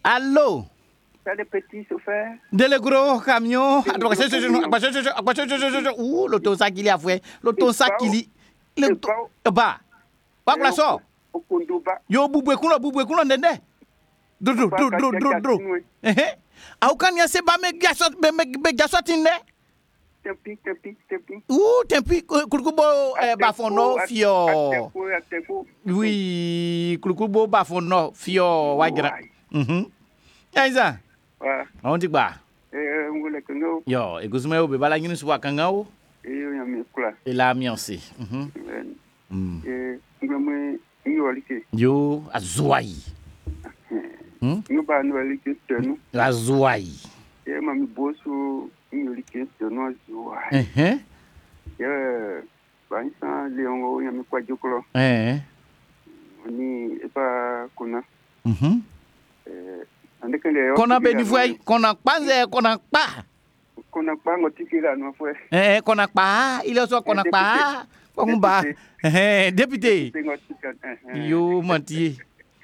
Allô? C'est des petits chauffeurs. Des gros camions. Ouh, l'auto ça qu'il y a fait. L'auto ça qu'il y a. Bah. Bah, la so. Yo, bouboué kuno, nende. Dro. Aucun ya se ba me gasot inde. Tempi. Tempi, kurukubo bafono fio. Oui, kurukubo bafono fio wagira. Aiza. On dit ba. Yo, eguzme o be bala ngini suwa kangao. Et la miansi. Yo, azuai. Azuai. Mami boso nyolike tono azuai. Bansa leongo yami kwa jokolo. Ni epa kuna. Kona be difwe, kona kpanze, kona kpa. Kona kpa ngotikira no fwe. Kona kpa, ile so kona kpa. Komba. Député. Yo manti.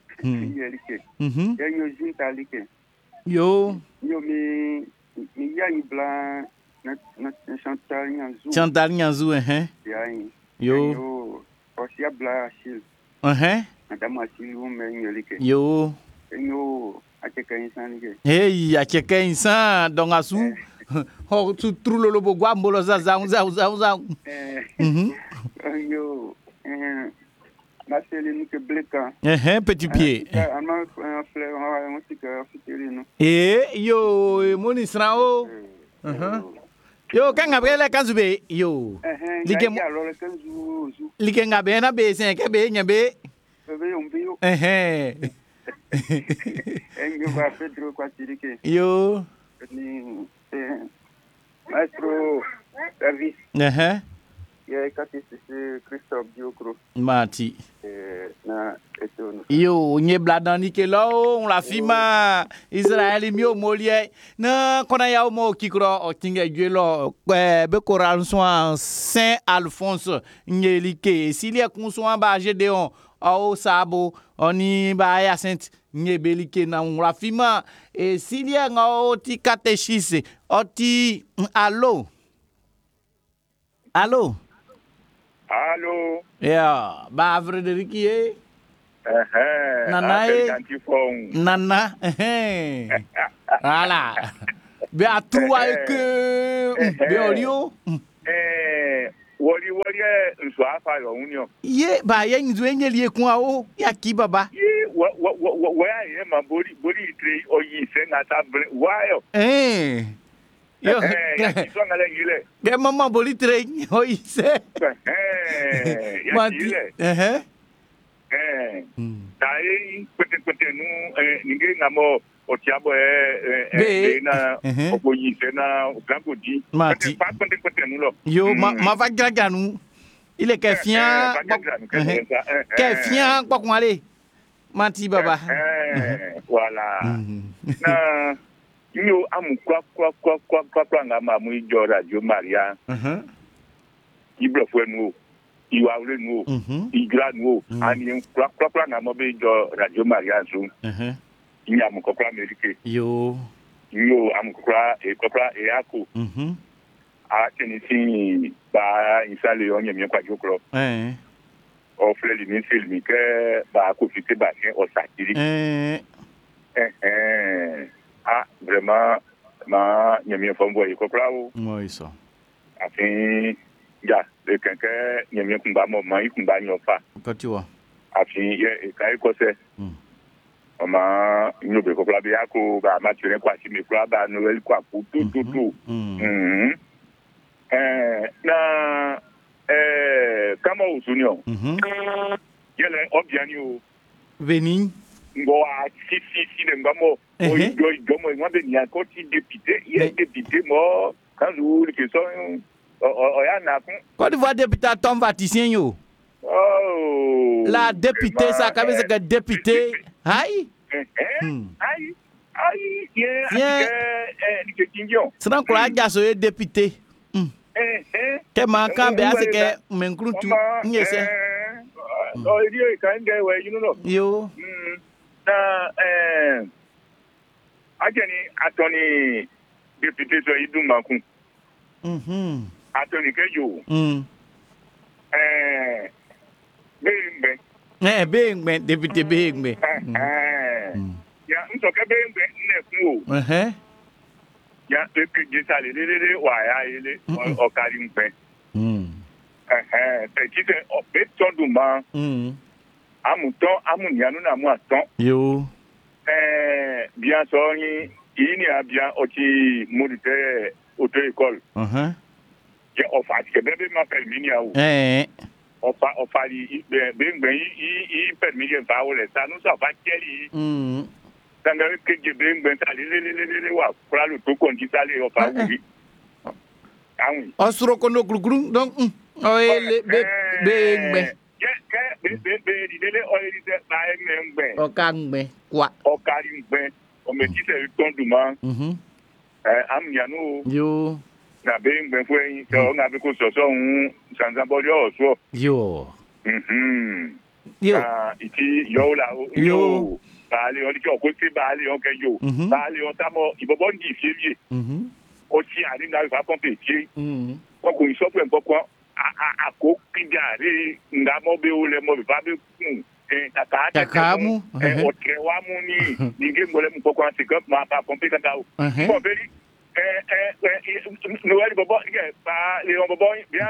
Yo. Yo mi yani blanc na Chantal Nyanzou Yo. Osia blanc Achille. Madame Achille ou me nyolike. Yo. Yo acheka insan like. Hey, acheka insan donc asu. Ho tu trulo lo bo gwa mbolo za. Yo. Marceline que bleka. Petit pied. Yo, moni srao. Yo, kanga bele kanzube. Yo. Like ngabe na be sen ke be nyabe. Yo. Maestro Davis. Christophe Diokro. Mati. Na etono. Yo, nye bladan nike lo, on la fima Israël mio molie. Na kona ya mo kikro o tinga gwelo be koral soin Saint Alphonse nyelike. S'il y a konsoan ba Gédéon au sabo oni ba ya Saint nyebelike na on la fima et s'il y a o ti catéchise o ti allo. Allô? Yeah, ba Frédéric ye. Nana ye. Nana. Voilà. Be a trois que be olio. Woli nso afa yo unyo. Ye ba ye nzu enyelie kun awo ya ki baba. Ye wa ye ma bori tre oyi se na ta wa yo. Yo, ke mama boli tre oi se. Dai kwete nu ninge ngamo otiabo na oboyi se na gangodi. Kwete nu lo. Yo ma va graganu. Il est kefien. Kefien kwa kwale. Mati baba. Voilà. Na yo amu kwa ngama mu ijo Radio Maria. Iblo fwe nu. Iwa ule nu. Igra nu. Ani kwa ngama be ijo Radio Maria so. Inya mu kwa America. Yo amu kwa ako. A tenisi ba insale onye mi kwa jokro. O fleli ni filmi ke ba ko fite ba ke o satiri. Vraiment, ma nyami fombo yi kokra o. Moi ça. Afin ya le kanke nyami kumba mo mai kumba nyofa. Quand tu vois. Afin ye kai ko se. Oma nyobe kokra bi ako ba ma tire kwa si me kwa ba noel kwa ku tu. Na kama usunyo. Yele obiani o. Veni. Ngo a si de ngamo gomo ngwabe ni akoti député il député mo quand vous que so ya na kun Côte d'Ivoire député Tom Vaticien yo. La députée ça comme c'est que député aïe ni que kingion c'est donc là gaso député que manquant be ase que menkrutu nyese il y a quand même you know yo na Ajeni atoni député so Idou Makou. Atoni Kejo. Bengbe député Bengbe. Ya nsoke Bengbe neku o. Ya ke jesale lele wa ya ile o kari npe. Te kite o be tonduma. Amuton amunianu na mu aton. Yo. Bien so ni a bien oti modite auto école. Ya ofa ke bebe ma permis ni a o. Ofa li Bengbe i permis je fa o le sa nu so fa keli. Tanga ke je Bengbe ta lele wa kura lo to kon kita le ofa wi. Awi. Osuro kono guruguru donc ele Bengbe. Bele oyelite ba engbe. Okangbe kwa. Okaringbe. O me tite tonduma. Amyanu. Yo. Na Bengbe fo yin so na be ko so sanza body oso. Yo. Yo. Iti yo la o. Yo. Bale o ko ti bale o ke yo. Bale o tamo ibobo ndi fievie. O ti ari na fa pompe ti. Ko ko iso pe nko ako kidare ngamo be ole mo be babe takamu o trewamu ni nge mole mo ko anti gop ma pa pompe kata o ko beri no wali bobo nge pa le bobo bien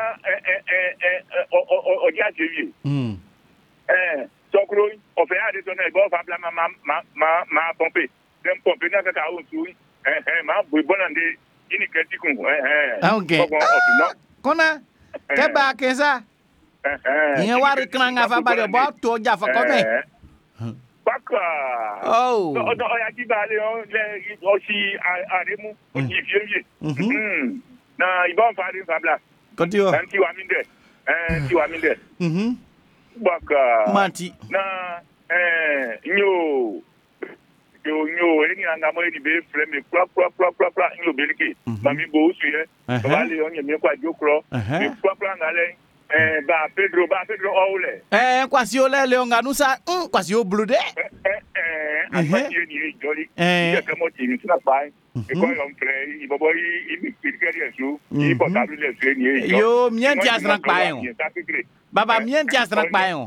o dia jevi sokro o fe ade to na bo fa bla ma pompe dem pompe na ka o su ma bu bonande ini kati kun okay kona keba kesa Nye wari kranga fa bale bo to ja fa kome. Baka. Oh. No ya di bale on le o si aremu o di vieux. Na ibon fa rin fa bla. Kontio. Anti wa minde. Ti wa minde. Baka. Mati. Na nyo eni anga mo ni be frame kwa nyo beliki. Mami bo su ye. Bale on ye me kwa jokro. Kwa ngale. Ba Pedro Oule. Kwasi ole leonga nusa, kwasi o blude. Amati ni joli. Ke mo ti ni na pai. E ko yon frère, i bobo i pikeri esu, i potable le su ni yo mienti asran payon. Baba mienti asran payon.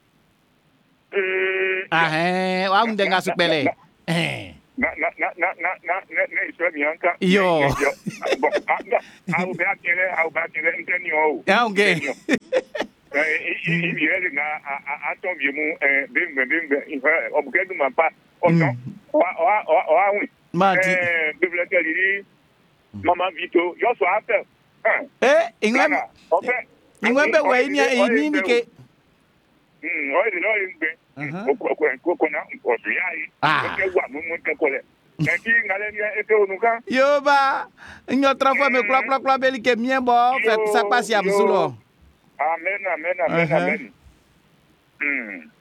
Wa undenga supele. Na iswa mi anka. Yo. Bon, au ba kele nteni o. Okay. Il y a ton vieux mou bing obgedu mapa oton oui Mati bibliothèque Maman Vito yo so after ingwembe we ini ke oi no ingbe ko na osu yayi ke wa mu ke kole Naki ngale ni ete onuka yo ba nyo trafa me kla beli ke mien bo fait ça passe ya msulo Amen.